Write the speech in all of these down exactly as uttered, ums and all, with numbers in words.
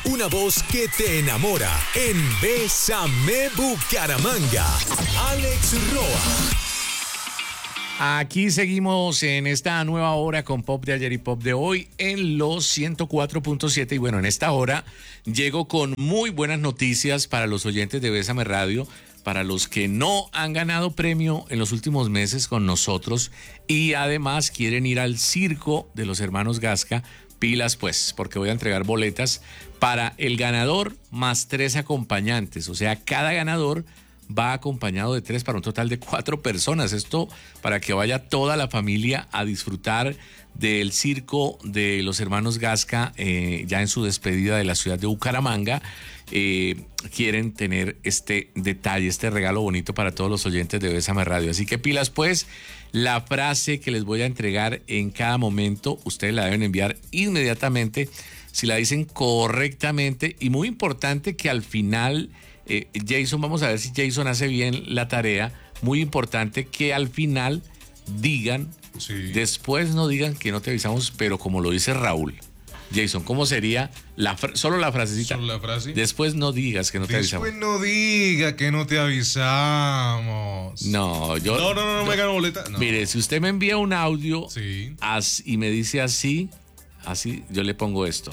Una voz que te enamora en Bésame Bucaramanga. Alex Roa. Aquí seguimos en esta nueva hora con Pop de ayer y Pop de hoy en los ciento cuatro punto siete. Y bueno, en esta hora llego con muy buenas noticias para los oyentes de Bésame Radio, para los que no han ganado premio en los últimos meses con nosotros y además quieren ir al circo de los hermanos Gasca. Pilas pues, porque voy a entregar boletas para el ganador más tres acompañantes. O sea, cada ganador va acompañado de tres para un total de cuatro personas. Esto para que vaya toda la familia a disfrutar del circo de los hermanos Gasca eh, ya en su despedida de la ciudad de Bucaramanga. Eh, quieren tener este detalle, este regalo bonito para todos los oyentes de Bésame Radio. Así que pilas pues, la frase que les voy a entregar en cada momento, ustedes la deben enviar inmediatamente si la dicen correctamente. Y muy importante que al final... Eh, Jason, vamos a ver si Jason hace bien la tarea. Muy importante que al final digan, sí. Después no digan que no te avisamos, pero como lo dice Raúl. Jason, ¿cómo sería la fra- solo la frasecita? Solo la frase. Después no digas que no te Después avisamos. no diga que no te avisamos. No, yo. No, no, no, no yo, me gano boleta. No. Mire, si usted me envía un audio sí. as, y me dice así, así, yo le pongo esto.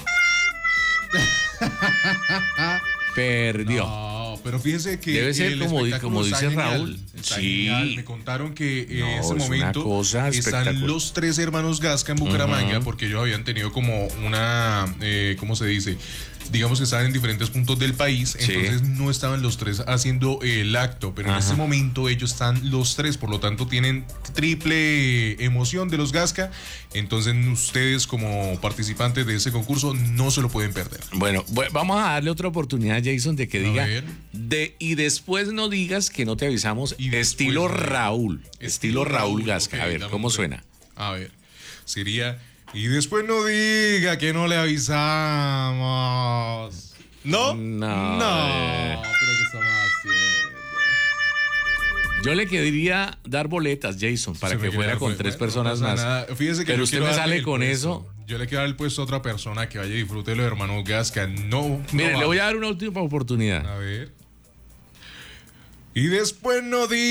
Perdió. No, pero fíjense que debe ser el como, como dice genial, Raúl. está Sí. genial. Me contaron que en no, ese momento están los tres hermanos Gasca en Bucaramanga, uh-huh. porque ellos habían tenido como una, eh, ¿cómo se dice? Digamos que estaban en diferentes puntos del país, sí. Entonces no estaban los tres haciendo el acto, pero Ajá. en este momento ellos están los tres, por lo tanto tienen triple emoción de los Gasca, entonces ustedes como participantes de ese concurso no se lo pueden perder. Bueno, vamos a darle otra oportunidad, Jason, de que a diga ver. de y después no digas que no te avisamos, y estilo después, Raúl, estilo, estilo Raúl, Raúl Gasca. Okay, a ver, ¿cómo suena? A ver, sería... Y después no diga que no le avisamos. ¿No? No. No. Pero ¿qué estamos haciendo? Yo le quería dar boletas, Jason, para que fuera con tres personas más. Fíjese que pero usted me sale con puesto. eso. Yo le quiero dar el puesto a otra persona que vaya y disfrute de los hermanos Gasca. No. Mire, no le voy a dar una última oportunidad. A ver. Y después no diga.